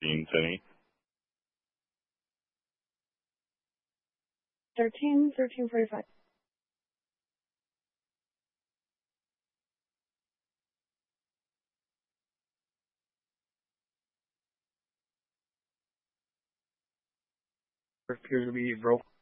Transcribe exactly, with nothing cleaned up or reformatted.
thirteen, Penny. Thirteen, thirteen forty-five. There appears to be broke